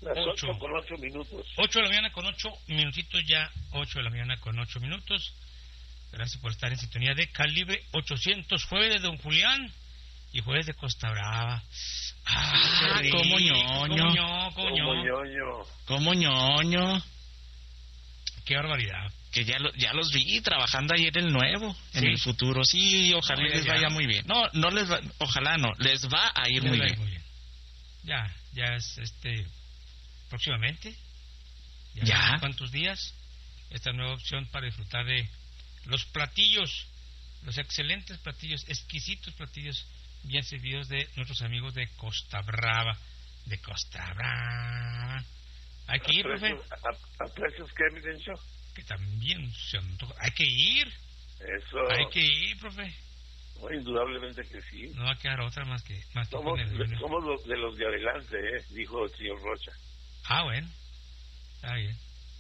Las 8:08. 8 de la mañana con 8 minutitos ya, 8 de la mañana con 8 minutos. Gracias por estar en sintonía de Calibre 800, jueves de Don Julián y jueves de Costa Brava. Cómo ñoño. Qué barbaridad. Que ya los vi trabajando ayer el nuevo, en el futuro. Sí, ojalá les vaya muy bien. No les va, ojalá no, les va a ir muy bien. Ya es próximamente. Ya. ¿Cuántos días? Esta nueva opción para disfrutar de los platillos, los excelentes platillos, exquisitos platillos bien servidos de nuestros amigos de Costa Brava. Hay que ir, profe. ¿A precios qué, mi Dencho? Que también se antoja. Hay que ir. Eso. Hay que ir, profe. No, indudablemente que sí. No va a quedar otra más que somos los de los de adelante, dijo el señor Rocha. Bueno. Está bien.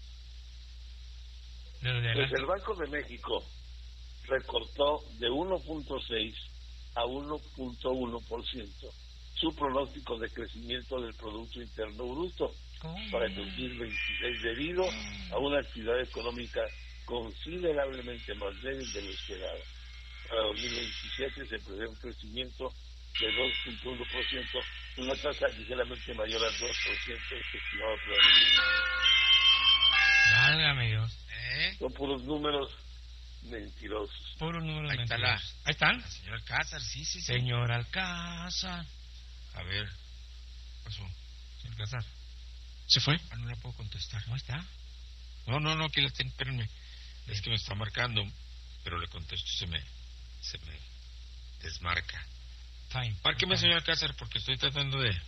Pues el Banco de México recortó de 1.6 a 1.1% su pronóstico de crecimiento del Producto Interno Bruto para el 2026 debido a una actividad económica considerablemente más débil de lo esperado. Para 2027 se prevé un crecimiento de 2.1%, una tasa ligeramente mayor al 2% estimado por el ministro. Válgame Dios. Son puros números mentirosos. Puros números mentirosos. Ahí están. Señor Alcázar, sí. Señor Alcázar. A ver, ¿qué pasó? Señor Alcázar. ¿Se fue? No la puedo contestar. ¿Cómo está? No, aquí la tengo, espérenme. Es que me está marcando, pero le contesto y se me desmarca. Márqueme, señor Alcázar, porque estoy tratando de...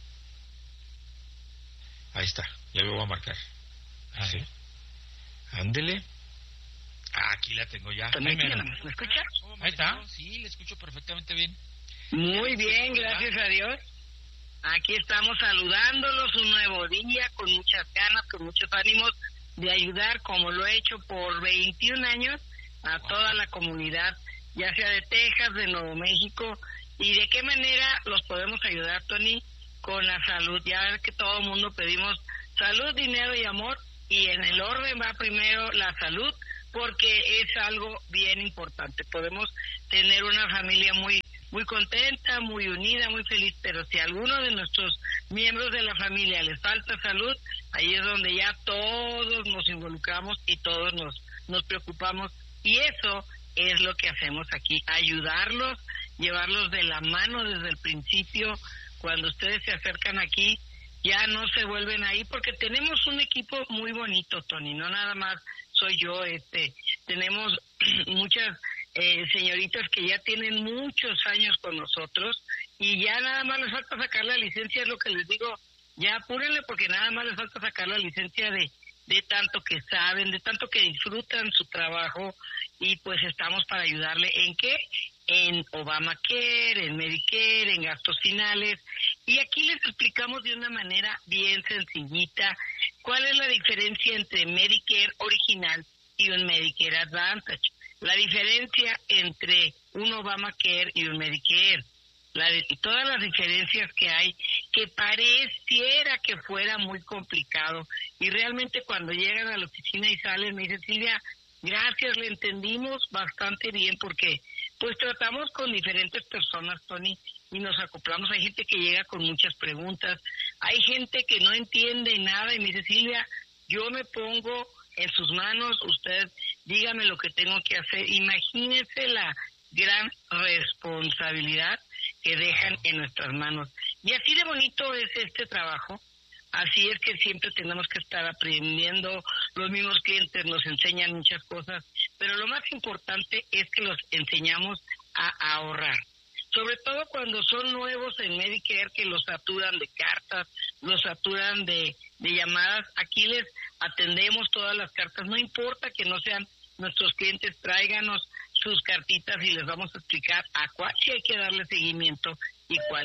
Ahí está, ya lo voy a marcar. Sí. Ándele. Aquí la tengo ya. ¿Me escucha? Ahí está. Sí, le escucho perfectamente bien. Muy bien, gracias a Dios. Aquí estamos saludándolos un nuevo día, con muchas ganas, con muchos ánimos de ayudar, como lo he hecho por 21 años, a toda la comunidad, ya sea de Texas, de Nuevo México. ¿Y de qué manera los podemos ayudar, Tony? Con la salud. Ya que todo el mundo pedimos salud, dinero y amor, y en el orden va primero la salud, porque es algo bien importante. Podemos tener una familia muy contenta, muy unida, muy feliz, pero si a alguno de nuestros miembros de la familia les falta salud, ahí es donde ya todos nos involucramos y todos nos preocupamos, y eso es lo que hacemos aquí, ayudarlos, llevarlos de la mano desde el principio. Cuando ustedes se acercan aquí, ya no se vuelven ahí, porque tenemos un equipo muy bonito, Tony, no nada más soy yo, tenemos muchas señoritas que ya tienen muchos años con nosotros y ya nada más les falta sacar la licencia, es lo que les digo, ya apúrenle, porque nada más les falta sacar la licencia de tanto que saben, de tanto que disfrutan su trabajo, y pues estamos para ayudarle. ¿En qué? En Obamacare, en Medicare, en gastos finales, y aquí les explicamos de una manera bien sencillita cuál es la diferencia entre Medicare original y un Medicare Advantage, la diferencia entre un Obamacare y un Medicare, y todas las diferencias que hay, que pareciera que fuera muy complicado, y realmente cuando llegan a la oficina y salen me dicen: Silvia, gracias, le entendimos bastante bien, porque pues tratamos con diferentes personas, Tony, y nos acoplamos. Hay gente que llega con muchas preguntas, hay gente que no entiende nada y me dice: Silvia, yo me pongo en sus manos, usted dígame lo que tengo que hacer. Imagínese la gran responsabilidad que dejan en nuestras manos. Y así de bonito es este trabajo, así es que siempre tenemos que estar aprendiendo, los mismos clientes nos enseñan muchas cosas, pero lo más importante es que los enseñamos a ahorrar. Sobre todo cuando son nuevos en Medicare, que los saturan de cartas, los saturan de llamadas. Aquí les atendemos todas las cartas, no importa que no sean nuestros clientes, tráiganos sus cartitas y les vamos a explicar a cuál sí hay que darle seguimiento y cuál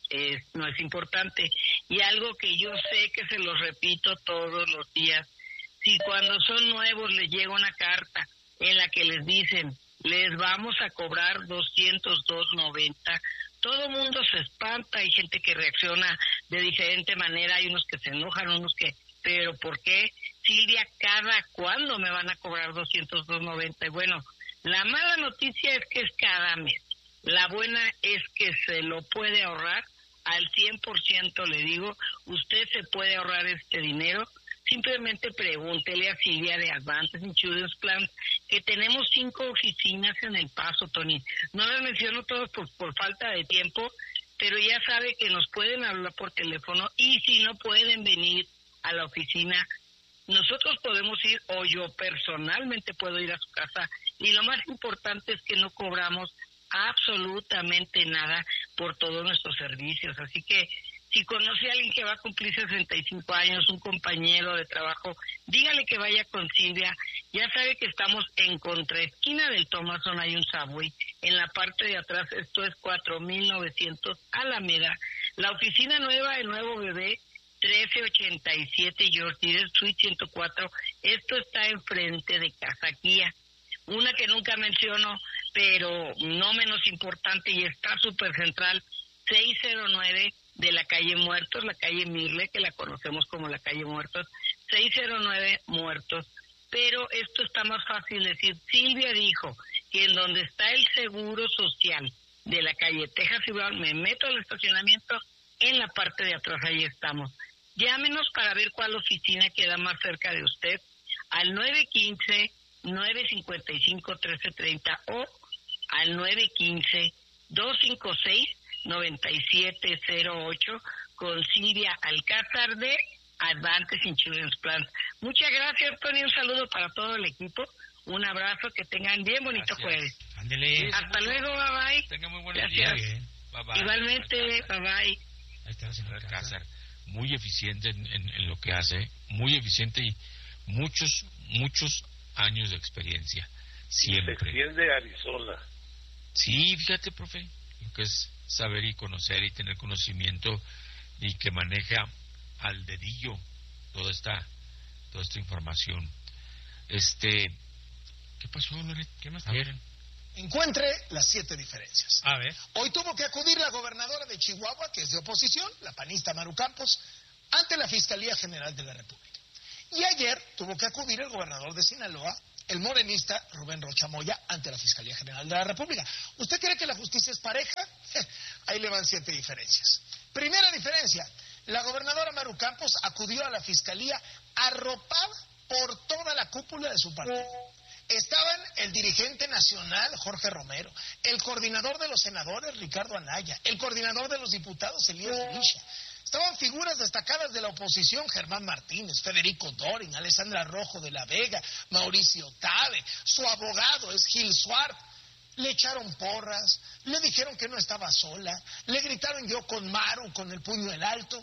no es importante. Y algo que yo sé que se los repito todos los días: si cuando son nuevos les llega una carta en la que les dicen les vamos a cobrar 202.90. Todo mundo se espanta, hay gente que reacciona de diferente manera, hay unos que se enojan, unos que... Pero ¿por qué, Silvia, cada cuándo me van a cobrar 202.90? Y bueno, la mala noticia es que es cada mes. La buena es que se lo puede ahorrar al 100%, le digo, usted se puede ahorrar este dinero. Simplemente pregúntele a Silvia de Advantage Insurance Plans, que tenemos 5 oficinas en El Paso, Tony. No las menciono todas por falta de tiempo, pero ya sabe que nos pueden hablar por teléfono, y si no pueden venir a la oficina, nosotros podemos ir, o yo personalmente puedo ir a su casa, y lo más importante es que no cobramos absolutamente nada por todos nuestros servicios. Así que si conoce a alguien que va a cumplir 65 años, un compañero de trabajo, dígale que vaya con Silvia. Ya sabe que estamos en contraesquina del Thomason, hay un Subway. En la parte de atrás, esto es 4900 Alameda. La oficina nueva, el nuevo bebé, 1387 George Deere, Suite 104. Esto está enfrente de Casa Kia. Una que nunca menciono, pero no menos importante y está súper central, 609 de la calle Muertos, la calle Mirle, que la conocemos como la calle Muertos, 609 Muertos. Pero esto está más fácil decir. Silvia dijo que en donde está el seguro social de la calle Texas y Brown, me meto al estacionamiento, en la parte de atrás, ahí estamos. Llámenos para ver cuál oficina queda más cerca de usted, al 915-955-1330 o al 915-256-9708 con Silvia Alcázar de Advantage Insurance Plans. Muchas gracias, Tony. Un saludo para todo el equipo. Un abrazo, que tengan bien bonito jueves. Ándele. Hasta luego, bye bye. Tenga muy buen Gracias. día. Bien. Bye bye. Igualmente, bye bye. Ahí está la señora Alcázar, muy eficiente en lo que hace, muy eficiente y muchos años de experiencia. Siempre. Se extiende a Arizona. Sí, fíjate, profe, lo que es saber y conocer y tener conocimiento y que maneja al dedillo toda esta información. ¿Qué pasó, Loret? ¿Qué más quieren? Encuentre las 7 diferencias. A ver. Hoy tuvo que acudir la gobernadora de Chihuahua, que es de oposición, la panista Maru Campos, ante la Fiscalía General de la República. Y ayer tuvo que acudir el gobernador de Sinaloa, el morenista Rubén Rocha Moya, ante la Fiscalía General de la República. ¿Usted cree que la justicia es pareja? Ahí le van 7 diferencias. Primera diferencia, la gobernadora Maru Campos acudió a la Fiscalía arropada por toda la cúpula de su partido. Estaban el dirigente nacional, Jorge Romero, el coordinador de los senadores, Ricardo Anaya, el coordinador de los diputados, Elías Grisha. Estaban figuras destacadas de la oposición, Germán Martínez, Federico Dorin, Alessandra Rojo de la Vega, Mauricio Tabe, su abogado es Gil Suárez. Le echaron porras, le dijeron que no estaba sola, le gritaron yo con Maru, con el puño en alto.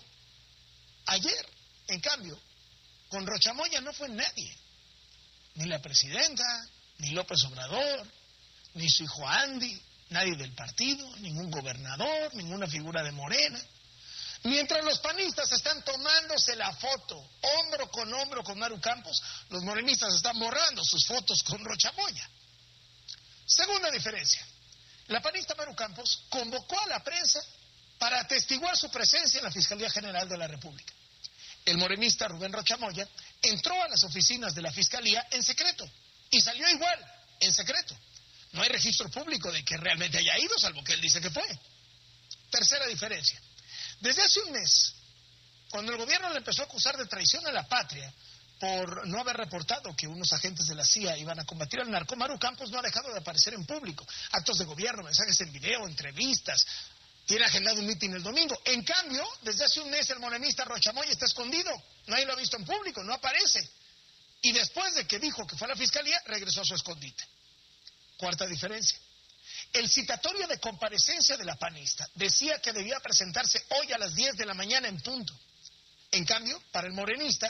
Ayer, en cambio, con Rocha Moya no fue nadie. Ni la presidenta, ni López Obrador, ni su hijo Andy, nadie del partido, ningún gobernador, ninguna figura de Morena. Mientras los panistas están tomándose la foto hombro con Maru Campos, los morenistas están borrando sus fotos con Rocha Moya. Segunda diferencia, la panista Maru Campos convocó a la prensa para atestiguar su presencia en la Fiscalía General de la República. El morenista Rubén Rocha Moya entró a las oficinas de la Fiscalía en secreto y salió igual, en secreto. No hay registro público de que realmente haya ido, salvo que él dice que fue. Tercera diferencia. Desde hace un mes, cuando el gobierno le empezó a acusar de traición a la patria por no haber reportado que unos agentes de la CIA iban a combatir al narco, Maru Campos no ha dejado de aparecer en público. Actos de gobierno, mensajes en video, entrevistas. Tiene agendado un mitin el domingo. En cambio, desde hace un mes el morenista Rocha Moya está escondido. Nadie lo ha visto en público, no aparece. Y después de que dijo que fue a la Fiscalía, regresó a su escondite. Cuarta diferencia. El citatorio de comparecencia de la panista decía que debía presentarse hoy a las 10 de la mañana en punto. En cambio, para el morenista,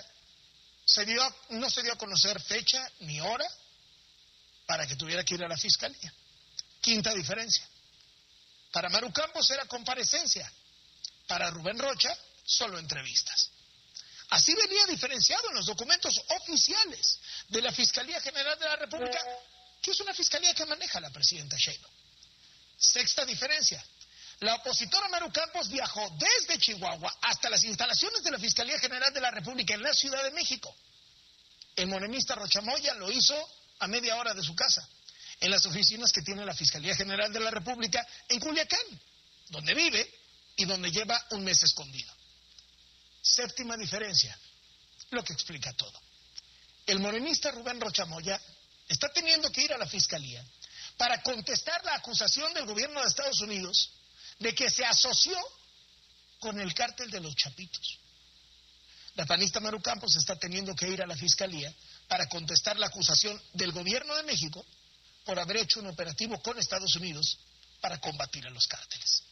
no se dio a conocer fecha ni hora para que tuviera que ir a la Fiscalía. Quinta diferencia. Para Maru Campos era comparecencia. Para Rubén Rocha, solo entrevistas. Así venía diferenciado en los documentos oficiales de la Fiscalía General de la República que es una fiscalía que maneja la presidenta Sheinbaum. Sexta diferencia. La opositora Maru Campos viajó desde Chihuahua hasta las instalaciones de la Fiscalía General de la República en la Ciudad de México. El morenista Rocha Moya lo hizo a media hora de su casa, en las oficinas que tiene la Fiscalía General de la República en Culiacán, donde vive y donde lleva un mes escondido. Séptima diferencia, lo que explica todo. El morenista Rubén Rocha Moya está teniendo que ir a la Fiscalía para contestar la acusación del gobierno de Estados Unidos de que se asoció con el cártel de los Chapitos. La panista Maru Campos está teniendo que ir a la Fiscalía para contestar la acusación del gobierno de México por haber hecho un operativo con Estados Unidos para combatir a los cárteles.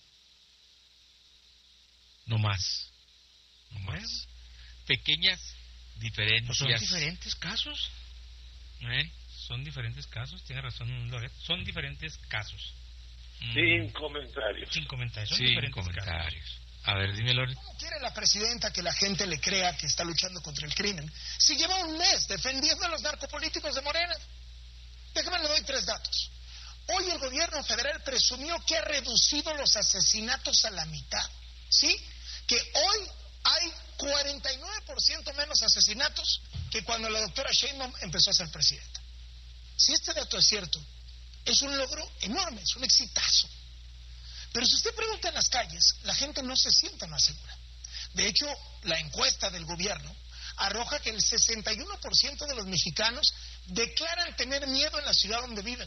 No más. Pequeñas diferencias. Pues son diferentes casos. Son diferentes casos, tiene razón Loret. Son diferentes casos. Sin comentarios. Sin comentarios. Son Sin diferentes comentarios. casos. A ver, dime, Loret. ¿Cómo quiere la presidenta que la gente le crea que está luchando contra el crimen si lleva un mes defendiendo a los narcopolíticos de Morena? Déjame le doy 3 datos. Hoy el gobierno federal presumió que ha reducido los asesinatos a la mitad. ¿Sí? Que hoy hay 49% menos asesinatos que cuando la doctora Sheinbaum empezó a ser presidenta. Si este dato es cierto, es un logro enorme, es un exitazo. Pero si usted pregunta en las calles, la gente no se siente más segura. De hecho, la encuesta del gobierno arroja que el 61% de los mexicanos declaran tener miedo en la ciudad donde viven.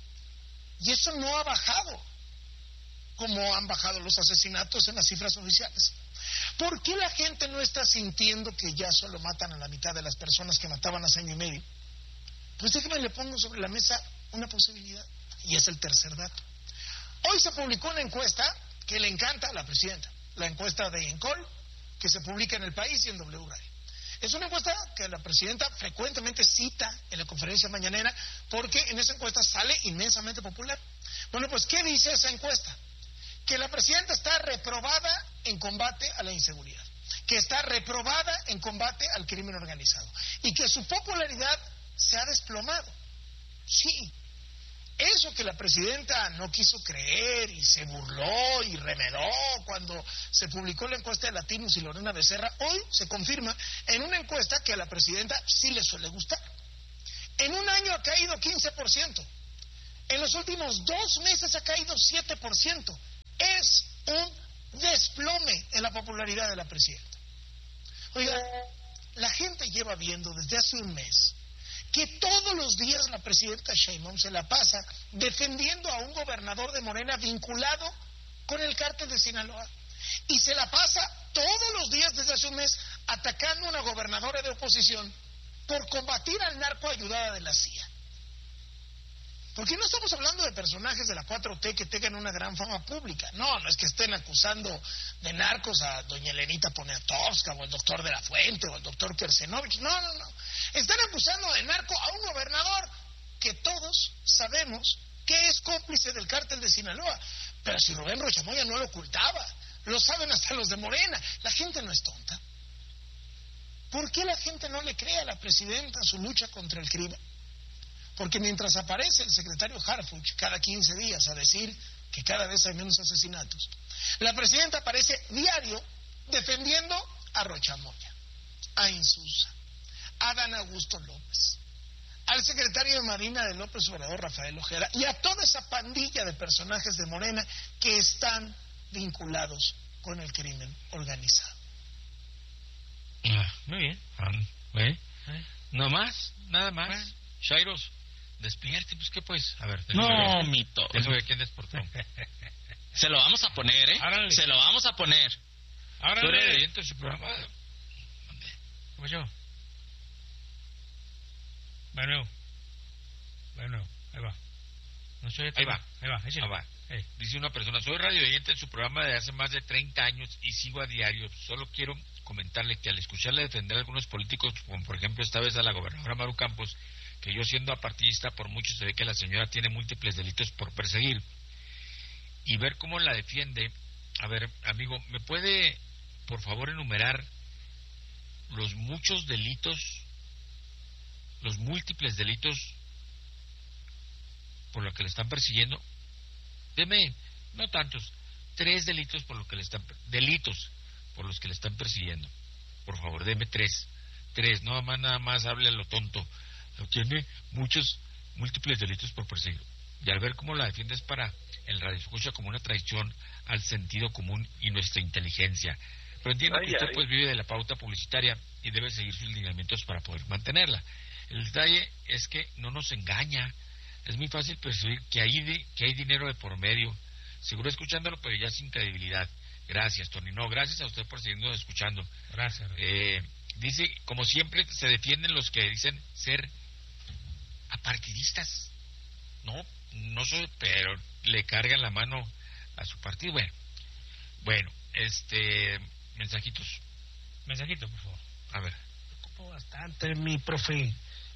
Y eso no ha bajado, como han bajado los asesinatos en las cifras oficiales. ¿Por qué la gente no está sintiendo que ya solo matan a la mitad de las personas que mataban hace año y medio? Pues déjeme le pongo sobre la mesa una posibilidad, y es el tercer dato. Hoy se publicó una encuesta que le encanta a la presidenta, la encuesta de Encol, que se publica en El País y en W Radio. Es una encuesta que la presidenta frecuentemente cita en la conferencia mañanera, porque en esa encuesta sale inmensamente popular. Bueno, pues, ¿qué dice esa encuesta? Que la presidenta está reprobada en combate a la inseguridad, que está reprobada en combate al crimen organizado, y que su popularidad se ha desplomado. Sí. Eso que la presidenta no quiso creer y se burló y remedó cuando se publicó la encuesta de Latinos y Lorena Becerra, hoy se confirma en una encuesta que a la presidenta sí le suele gustar. En un año ha caído 15%, en los últimos 2 meses ha caído 7%. Es un desplome en la popularidad de la presidenta. Oiga, la gente lleva viendo desde hace un mes que todos los días la presidenta Sheinbaum se la pasa defendiendo a un gobernador de Morena vinculado con el cártel de Sinaloa. Y se la pasa todos los días desde hace un mes atacando a una gobernadora de oposición por combatir al narco ayudada de la CIA. Porque no estamos hablando de personajes de la 4T que tengan una gran fama pública. No es que estén acusando de narcos a doña Elenita Poniatowska o el doctor de la Fuente o el doctor Kersenovich. No. Están acusando de narco a un gobernador que todos sabemos que es cómplice del cártel de Sinaloa. Pero si Rubén Rocha Moya no lo ocultaba, lo saben hasta los de Morena. La gente no es tonta. ¿Por qué la gente no le cree a la presidenta su lucha contra el crimen? Porque mientras aparece el secretario Harfuch cada 15 días a decir que cada vez hay menos asesinatos, la presidenta aparece diario defendiendo a Rocha Moya, a Insulza, a Adán Augusto López, al secretario de Marina de López Obrador, Rafael Ojeda, y a toda esa pandilla de personajes de Morena que están vinculados con el crimen organizado. Muy bien. No más, nada más. Shairos, despierte, pues qué pues. A ver, no, mito. Eso de quién desportó. Se lo vamos a poner, ¿eh? Árale. Se lo vamos a poner. Tú eres oyente de su programa. ¿Cómo yo? Bueno, ahí va. No soy Ahí va. échale. Ah, va. Dice una persona, soy radio oyente en su programa de hace más de 30 años y sigo a diario. Solo quiero comentarle que al escucharle defender a algunos políticos, como por ejemplo esta vez a la gobernadora Maru Campos, que yo siendo apartidista por mucho se ve que la señora tiene múltiples delitos por perseguir, y ver cómo la defiende. A ver, amigo, ¿me puede por favor enumerar los muchos delitos, los múltiples delitos por lo que le están persiguiendo. Deme, no tantos, 3 delitos por lo que le están persiguiendo. Por favor, deme 3, nada más hable a lo tonto. Tiene múltiples delitos por perseguir. Y al ver cómo la defiendes para el radioescucha como una traición al sentido común y nuestra inteligencia. Pero entiendo que usted pues vive de la pauta publicitaria y debe seguir sus lineamientos para poder mantenerla. El detalle es que no nos engaña. Es muy fácil percibir que hay dinero de por medio. Seguro escuchándolo, pero ya sin credibilidad. Gracias, Tony. No, gracias a usted por seguirnos escuchando. Gracias. Dice, como siempre, se defienden los que dicen ser apartidistas. No soy, pero le cargan la mano a su partido. Bueno, mensajitos. Mensajito, por favor. A ver. Me preocupo bastante, mi profe.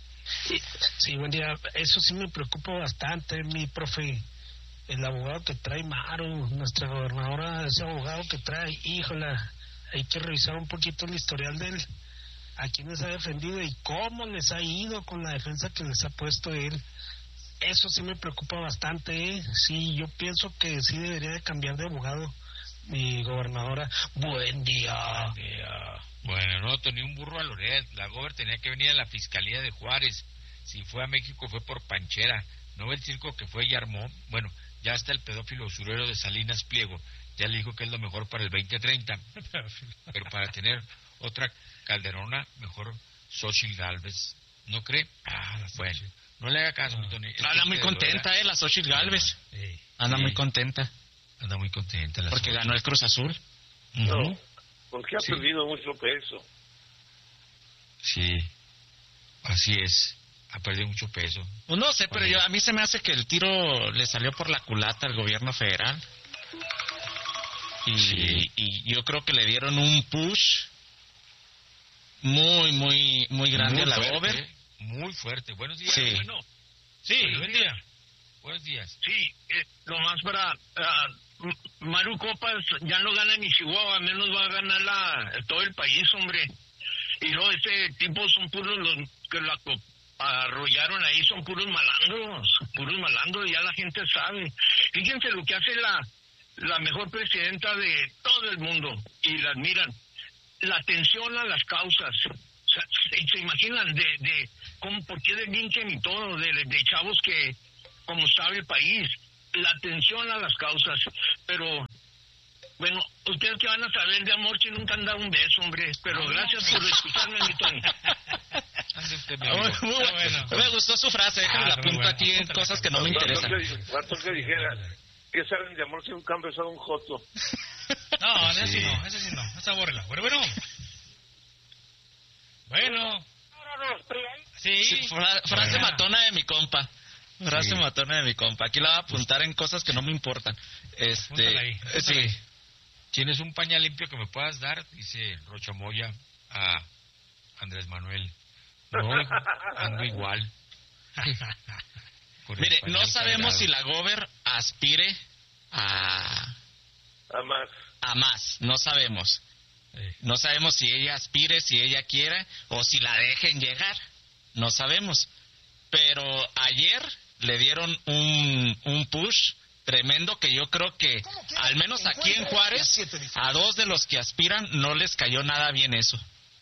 Sí, buen día. Eso sí me preocupa bastante, mi profe. El abogado que trae Maru, nuestra gobernadora, ese abogado que trae, híjola, hay que revisar un poquito el historial de él, a quiénes ha defendido y cómo les ha ido con la defensa que les ha puesto él. Eso sí me preocupa bastante, ¿eh? Sí, yo pienso que sí debería de cambiar de abogado mi gobernadora. Buen día. Bueno, no, Tony, un burro a Loret. La gober tenía que venir a la Fiscalía de Juárez. Si fue a México fue por panchera. ¿No ve el circo que fue y armó? Bueno, ya está el pedófilo usurero de Salinas Pliego. Ya le dijo que es lo mejor para el 2030. Pero para tener otra Calderona, mejor Xochitl Gálvez. ¿No cree? Bueno, no le haga caso, mi Tony. Anda muy contenta, la Xochitl Gálvez. Anda muy contenta. Anda muy contenta. Porque ganó el Cruz Azul. No, porque ha perdido mucho peso. Sí, así es. Ha perdido mucho peso. Pues no sé, pero a mí se me hace que el tiro le salió por la culata al gobierno federal. Y yo creo que le dieron un push muy grande a la gober. Muy fuerte. Buenos días. Sí. Bueno. Sí, buen día. Buenos días. Sí, nomás para Maru Copas ya no gana ni Chihuahua, menos va a ganar todo el país, hombre. Y luego ese tipo son puros los que la arrollaron ahí, son puros malandros, ya la gente sabe. Fíjense lo que hace la mejor presidenta de todo el mundo, y la admiran, la atención a las causas. O sea, se imaginan de cómo, por qué delinquen y todo, de chavos que, como sabe el país, la atención a las causas. Pero bueno, ustedes que van a saber de amor si nunca han dado un beso, hombre. Pero gracias por escucharme, mi Tony. Muy bueno. Me gustó su frase, déjame la apunto aquí en cosas que no me interesan. Faltó que dijera, ¿qué saben de amor si nunca han besado un joto? No, ese sí no, esa bórrela. Bueno. Sí. Frase matona de mi compa. Matona de mi compa. Aquí la voy a apuntar en cosas que no me importan. Sí. ¿Tienes un pañal limpio que me puedas dar? Dice Rocha Moya a Andrés Manuel. No, ando igual. Mire, no sabemos si la gober aspire a más. No sabemos. No sabemos si ella aspire, si ella quiera, o si la dejen llegar. No sabemos. Pero ayer le dieron un push tremendo que yo creo que, al menos aquí en Juárez, a 2 de los que aspiran no les cayó nada bien eso.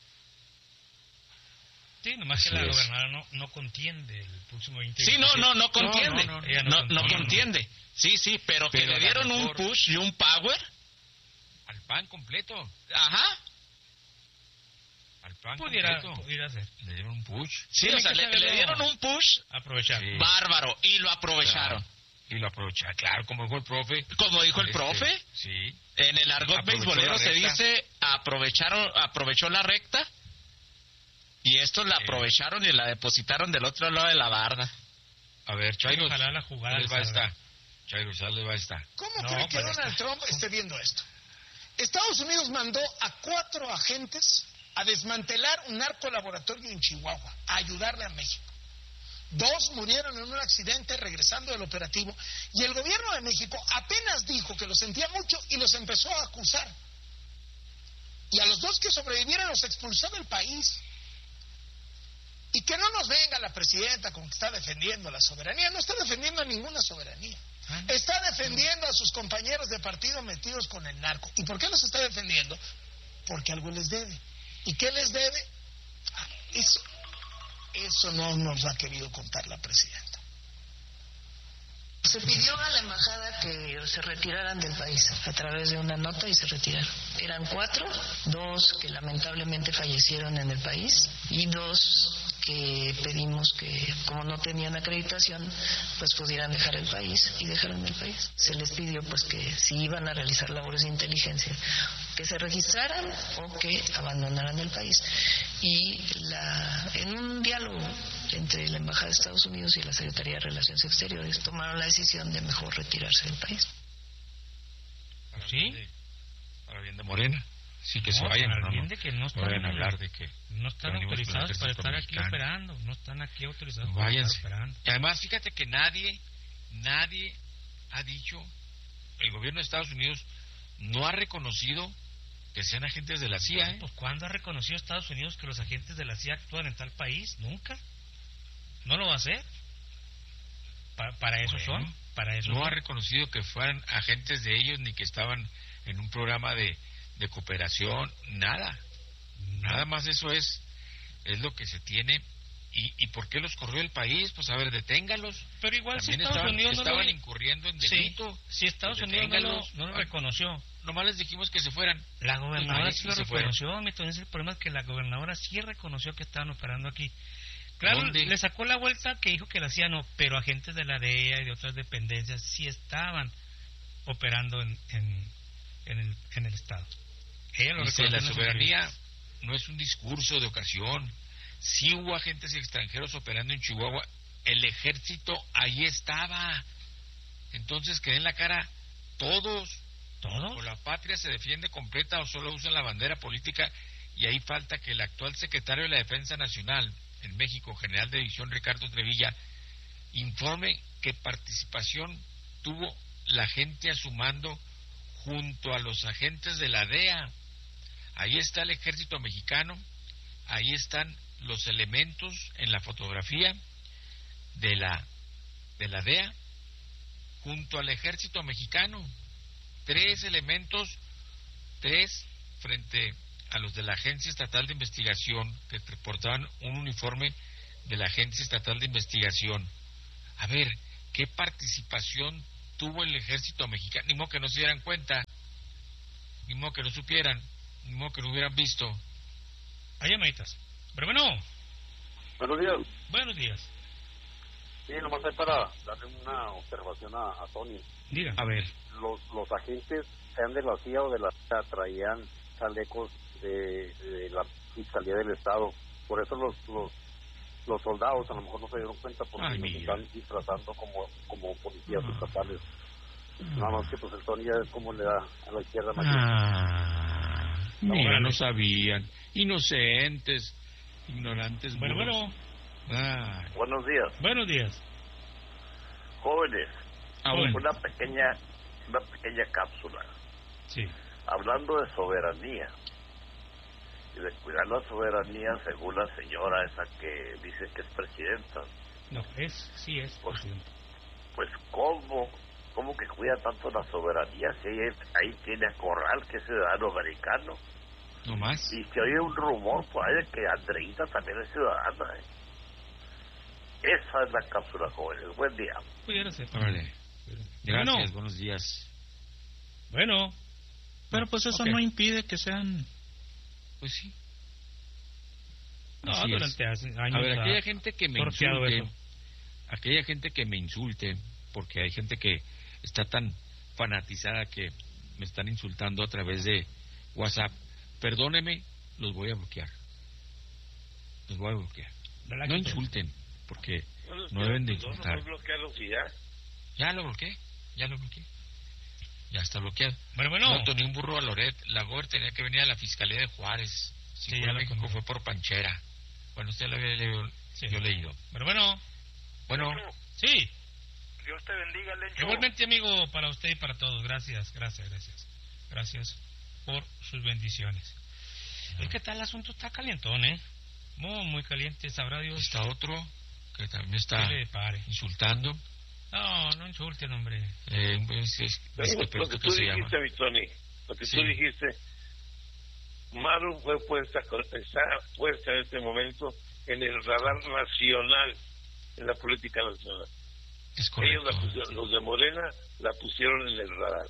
Sí, nomás que la gobernadora no contiende el próximo 20. Sí, no contiende. No contiende. Sí, pero que le dieron un push y un power. Al PAN completo. Ajá. Al PAN pudiera ser. Le dieron un push. Sí, o sea, le dieron un push. Aprovechar. Sí. Bárbaro. Y lo aprovecharon. Y lo aprovecharon, claro, como dijo el profe. Como dijo el profe. Sí. En el argot beisbolero se dice, aprovechó la recta. Y estos la aprovecharon y la depositaron del otro lado de la barda. A ver, Chairo, ojalá la jugada les va a estar. Chairo, ¿sale va a estar? ¿Cómo cree que Donald Trump esté viendo esto? Estados Unidos mandó a 4 agentes a desmantelar un narcolaboratorio en Chihuahua, a ayudarle a México. 2 murieron en un accidente regresando del operativo, y el gobierno de México apenas dijo que lo sentía mucho y los empezó a acusar. Y a los 2 que sobrevivieron los expulsó del país. Y que no nos venga la presidenta con que está defendiendo la soberanía. No está defendiendo ninguna soberanía. Está defendiendo a sus compañeros de partido metidos con el narco. ¿Y por qué los está defendiendo? Porque algo les debe. ¿Y qué les debe? Eso no nos ha querido contar la presidenta. Se pidió a la embajada que se retiraran del país a través de una nota y se retiraron. Eran 4, 2 que lamentablemente fallecieron en el país y 2 que pedimos que, como no tenían acreditación, pues pudieran dejar el país, y dejaron el país. Se les pidió pues que si iban a realizar labores de inteligencia, que se registraran o que abandonaran el país. Y en un diálogo entre la Embajada de Estados Unidos y la Secretaría de Relaciones Exteriores tomaron la decisión de mejor retirarse del país. ¿Sí? Para bien de Morena. Sí, que se vayan, para bien de que no están, vayan a hablar de que no están autorizados para estar aquí operando, no están aquí autorizados para estar operando. Y además, fíjate que nadie ha dicho, el gobierno de Estados Unidos no ha reconocido que sean agentes de la CIA. Pues ¿cuándo ha reconocido Estados Unidos que los agentes de la CIA actúan en tal país? Nunca. No lo va a hacer. Para eso son. Para eso no son. Ha reconocido que fueran agentes de ellos ni que estaban en un programa de cooperación, nada. Nada más eso es lo que se tiene. ¿Y por qué los corrió el país? Pues a ver, deténgalos. Pero igual también si Estados Unidos estaban incurriendo en delito. Sí, si Estados Unidos no lo reconoció. Nomás les dijimos que se fueran. La gobernadora sí lo reconoció. Entonces el problema es que la gobernadora sí reconoció que estaban operando aquí. Claro, le sacó la vuelta que dijo que la CIA no, pero agentes de la DEA y de otras dependencias sí estaban operando en el Estado. Ella lo dice, la soberanía no es un discurso de ocasión. Sí hubo agentes extranjeros operando en Chihuahua. El ejército ahí estaba. Entonces que den la cara todos. O la patria se defiende completa o solo usan la bandera política. Y ahí falta que el actual secretario de la Defensa Nacional en México, general de división Ricardo Trevilla, informe qué participación tuvo la gente a su mando junto a los agentes de la DEA. Ahí está el ejército mexicano, ahí están los elementos en la fotografía de la DEA junto al ejército mexicano. 3 elementos, 3 frente a los de la Agencia Estatal de Investigación, que portaban un uniforme de la Agencia Estatal de Investigación. A ver, ¿qué participación tuvo el ejército mexicano? Ni modo que no se dieran cuenta, ni modo que no supieran, ni modo que no hubieran visto. Hay llamaditas. Pero bueno. Buenos días. Buenos días. Sí, nomás hay para darle una observación a Tony. Diga. A ver. Los agentes, sean de la CIA o de la CIA, traían chalecos de la Fiscalía del Estado. Por eso los soldados a lo mejor no se dieron cuenta porque los están disfrazando como policías estatales. Nada más que pues el Tony ya es como le da a la izquierda mira, no sabían. Inocentes, ignorantes. Bueno. Buenos días. Buenos días. Jóvenes, bueno. una pequeña cápsula. Sí. Hablando de soberanía y de cuidar la soberanía, según la señora esa que dice que es presidenta. No, sí es presidenta. Pues ¿cómo que cuida tanto la soberanía si ahí tiene a Corral, que es ciudadano americano? No más. Y se oye un rumor por ahí de que Andreita también es ciudadana. Esa es la cápsula, jóvenes. Buen día. Pudiera ser. Vale. Gracias, buenos días. Bueno. Pero pues eso no impide que sean... Pues sí. No, durante años. A ver, aquella gente que me insulte, porque hay gente que está tan fanatizada que me están insultando a través de WhatsApp, perdóneme, los voy a bloquear. No insulten, porque no deben de insultar. Ya lo bloqueé. Ya está bloqueado. Bueno. No, ni un burro a Loret. La Gober tenía que venir a la Fiscalía de Juárez. Si fue a México fue por Panchera. Bueno, usted lo había leído, yo he leído. Bueno. Sí. Dios te bendiga, Lencho. Igualmente, amigo, para usted y para todos. Gracias por sus bendiciones. Es que tal asunto está calientón, Muy, muy caliente, sabrá Dios. Está otro que también está insultando. No insulten, hombre. Lo que tú dijiste, mi Tony, lo que tú dijiste, Maru está puesta en este momento en el radar nacional, en la política nacional. Es correcto. Ellos los de Morena la pusieron en el radar.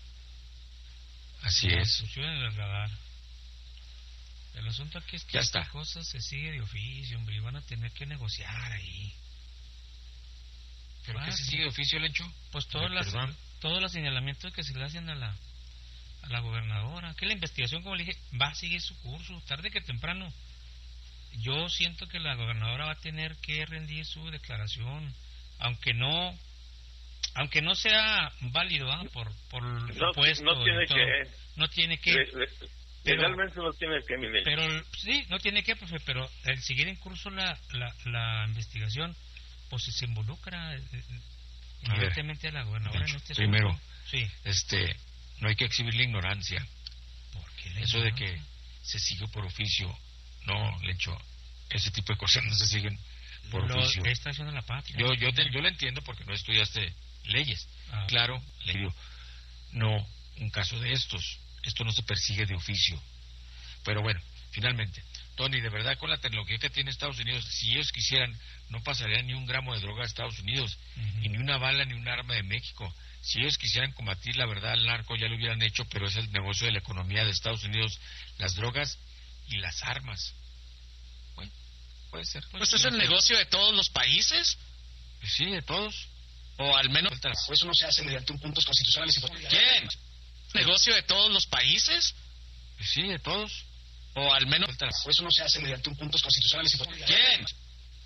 Así es. La pusieron en el radar. El asunto aquí es que esta cosa se sigue de oficio, hombre, y van a tener que negociar ahí. ¿Pero qué se sigue de oficio, Lencho? Pues todos los señalamientos que se le hacen a la gobernadora. Que la investigación, como le dije, va a seguir su curso, tarde que temprano. Yo siento que la gobernadora va a tener que rendir su declaración, aunque no sea válido por supuesto. No tiene que. Legalmente no tiene que, pero sí, no tiene que, profe, pero el seguir en curso la investigación, pues se involucra directamente a la gobernadora en este primero, asunto. No hay que exhibir la ignorancia. ¿Por qué eso de que se sigue por oficio? No, Lencho, ese tipo de cosas no se siguen por oficio. Está haciendo la patria. Yo lo entiendo porque no estudiaste leyes. Claro, le digo, no un caso de estos. Esto no se persigue de oficio. Pero bueno, finalmente, Tony, de verdad, con la tecnología que tiene Estados Unidos, si ellos quisieran, no pasaría ni un gramo de droga a Estados Unidos, y ni una bala, ni un arma de México. Si ellos quisieran combatir, la verdad, el narco ya lo hubieran hecho, pero es el negocio de la economía de Estados Unidos, las drogas y las armas. Bueno, puede ser. Pues es el negocio de todos los países. Pues sí, de todos. O al menos... Por eso no se hace mediante puntos constitucionales. ¿Quién? ¿Negocio de todos los países? Pues sí, de todos. O al menos... Por eso no se hace mediante puntos constitucionales. ¿Quién?